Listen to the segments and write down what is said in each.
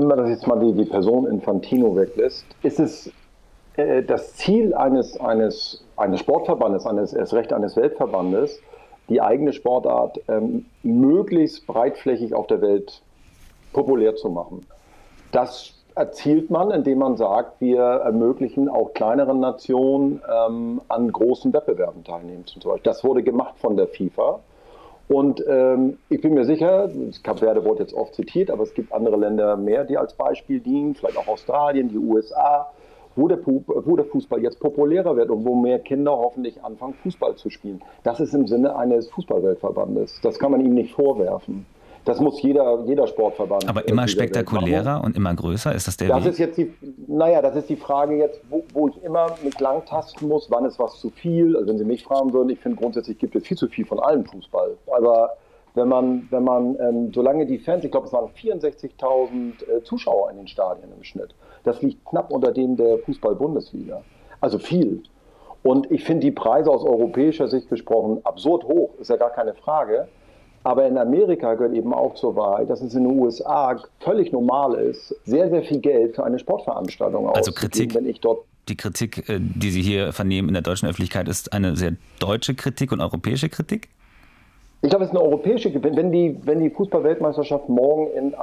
man das jetzt mal die Person Infantino weglässt, ist es das Ziel eines Sportverbandes, erst recht eines Weltverbandes, die eigene Sportart möglichst breitflächig auf der Welt populär zu machen. Das erzielt man, indem man sagt, wir ermöglichen auch kleineren Nationen an großen Wettbewerben teilnehmen. Zum Beispiel. Das wurde gemacht von der FIFA. Und ich bin mir sicher, Kap Verde wurde jetzt oft zitiert, aber es gibt andere Länder mehr, die als Beispiel dienen, vielleicht auch Australien, die USA, wo der Fußball jetzt populärer wird und wo mehr Kinder hoffentlich anfangen, Fußball zu spielen. Das ist im Sinne eines Fußballweltverbandes. Das kann man ihm nicht vorwerfen. Das muss jeder Sportverband. Aber immer spektakulärer und immer größer, ist das der Weg? Das ist die Frage jetzt, wo ich immer mich langtasten muss, wann ist was zu viel. Also wenn Sie mich fragen würden, ich finde grundsätzlich gibt es viel zu viel von allem Fußball. Aber wenn man solange die Fans, ich glaube es waren 64.000 Zuschauer in den Stadien im Schnitt, das liegt knapp unter dem der Fußball-Bundesliga. Also viel. Und ich finde die Preise aus europäischer Sicht gesprochen absurd hoch, ist ja gar keine Frage. Aber in Amerika gehört eben auch zur Wahrheit, dass es in den USA völlig normal ist, sehr, sehr viel Geld für eine Sportveranstaltung auszugeben, wenn ich dort. Die Kritik, die Sie hier vernehmen in der deutschen Öffentlichkeit, ist eine sehr deutsche Kritik und europäische Kritik? Ich glaube, es ist eine europäische Kritik. Wenn die Fußball-Weltmeisterschaft morgen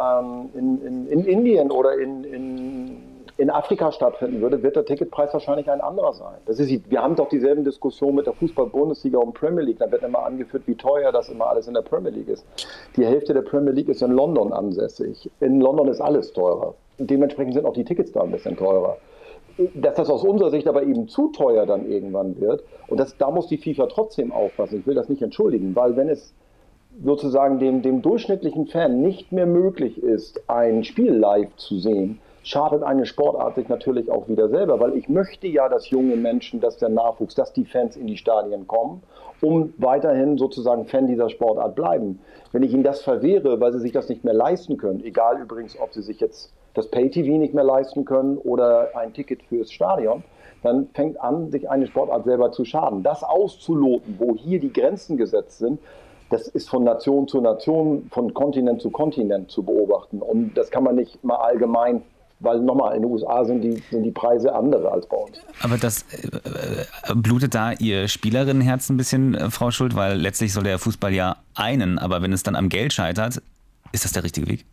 in Indien oder in Afrika stattfinden würde, wird der Ticketpreis wahrscheinlich ein anderer sein. Wir haben doch dieselben Diskussionen mit der Fußball-Bundesliga und Premier League. Da wird immer angeführt, wie teuer das immer alles in der Premier League ist. Die Hälfte der Premier League ist in London ansässig. In London ist alles teurer. Dementsprechend sind auch die Tickets da ein bisschen teurer. Dass das aus unserer Sicht aber eben zu teuer dann irgendwann wird, und da muss die FIFA trotzdem aufpassen. Ich will das nicht entschuldigen, weil wenn es sozusagen dem durchschnittlichen Fan nicht mehr möglich ist, ein Spiel live zu sehen, schadet eine Sportart sich natürlich auch wieder selber, weil ich möchte ja, dass junge Menschen, dass der Nachwuchs, dass die Fans in die Stadien kommen, um weiterhin sozusagen Fan dieser Sportart bleiben. Wenn ich ihnen das verwehre, weil sie sich das nicht mehr leisten können, egal übrigens, ob sie sich jetzt das Pay-TV nicht mehr leisten können oder ein Ticket fürs Stadion, dann fängt an, sich eine Sportart selber zu schaden. Das auszuloten, wo hier die Grenzen gesetzt sind, das ist von Nation zu Nation, von Kontinent zu Kontinent zu beobachten. Und das kann man nicht mal allgemein, weil nochmal in den USA sind die Preise andere als bei uns. Aber das blutet da Ihr Spielerinnenherz ein bisschen, Frau Schuld, weil letztlich soll der Fußball ja einen, aber wenn es dann am Geld scheitert, ist das der richtige Weg?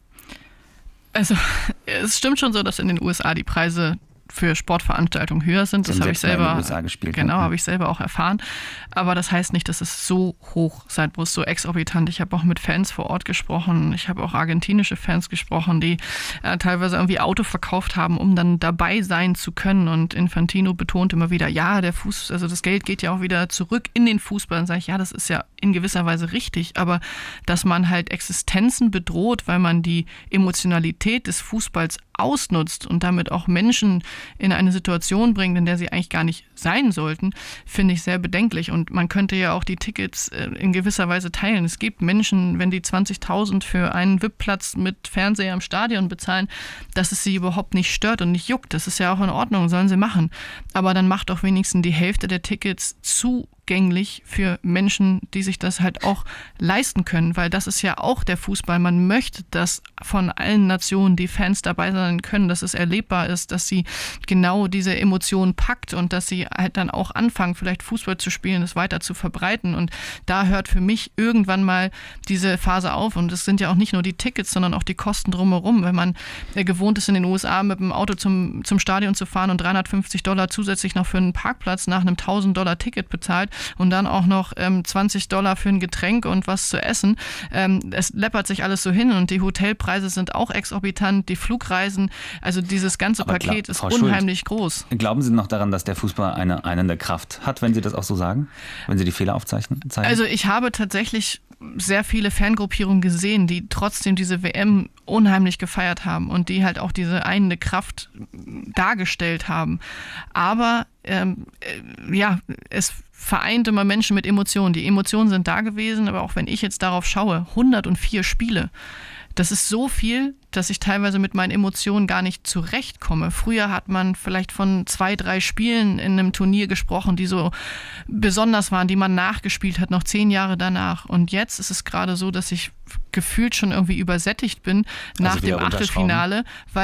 Also es stimmt schon so, dass in den USA die Preise für Sportveranstaltungen höher sind. Das habe ich selber in den USA gespielt. Genau, habe ich selber auch erfahren. Aber das heißt nicht, dass es so hoch sein muss, so exorbitant. Ich habe auch mit Fans vor Ort gesprochen. Ich habe auch argentinische Fans gesprochen, die teilweise irgendwie Auto verkauft haben, um dann dabei sein zu können. Und Infantino betont immer wieder, ja, also das Geld geht ja auch wieder zurück in den Fußball. Und sage ich, ja, das ist ja in gewisser Weise richtig. Aber dass man halt Existenzen bedroht, weil man die Emotionalität des Fußballs ausnutzt und damit auch Menschen in eine Situation bringt, in der sie eigentlich gar nicht sein sollten, finde ich sehr bedenklich. Und man könnte ja auch die Tickets in gewisser Weise teilen. Es gibt Menschen, wenn die 20.000 für einen VIP-Platz mit Fernseher im Stadion bezahlen, dass es sie überhaupt nicht stört und nicht juckt. Das ist ja auch in Ordnung, sollen sie machen. Aber dann macht doch wenigstens die Hälfte der Tickets zugänglich für Menschen, die sich das halt auch leisten können, weil das ist ja auch der Fußball. Man möchte, dass von allen Nationen die Fans dabei sein können, dass es erlebbar ist, dass sie genau diese Emotionen packt und dass sie halt dann auch anfangen, vielleicht Fußball zu spielen, das weiter zu verbreiten. Und da hört für mich irgendwann mal diese Phase auf. Und es sind ja auch nicht nur die Tickets, sondern auch die Kosten drumherum. Wenn man gewohnt ist, in den USA mit dem Auto zum Stadion zu fahren und $350 zusätzlich noch für einen Parkplatz nach einem $1.000 Ticket bezahlt und dann auch noch $20 für ein Getränk und was zu essen. Es läppert sich alles so hin und die Hotelpreise sind auch exorbitant, die Flugreisen, also dieses ganze Paket ist unheimlich groß. Glauben Sie noch daran, dass der Fußball eine einende Kraft hat, wenn Sie das auch so sagen? Wenn Sie die Fehler aufzeigen? Also ich habe tatsächlich sehr viele Fangruppierungen gesehen, die trotzdem diese WM unheimlich gefeiert haben und die halt auch diese einende Kraft dargestellt haben. Aber es vereint immer Menschen mit Emotionen. Die Emotionen sind da gewesen, aber auch wenn ich jetzt darauf schaue, 104 Spiele, das ist so viel, dass ich teilweise mit meinen Emotionen gar nicht zurechtkomme. Früher hat man vielleicht von 2, 3 Spielen in einem Turnier gesprochen, die so besonders waren, die man nachgespielt hat, noch 10 Jahre danach. Und jetzt ist es gerade so, dass ich gefühlt schon irgendwie übersättigt bin nach dem Achtelfinale, weil